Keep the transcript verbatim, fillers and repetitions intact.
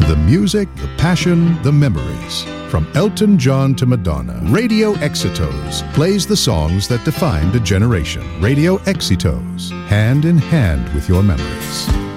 the music, the passion, the memories. From Elton John to Madonna, Radio Exitos plays the songs that defined a generation. Radio Exitos, hand in hand with your memories.